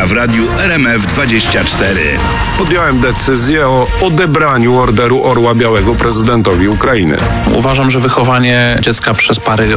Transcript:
w radiu RMF24. Podjąłem decyzję o odebraniu Orderu Orła Białego prezydentowi Ukrainy. Uważam, że wychowanie dziecka przez pary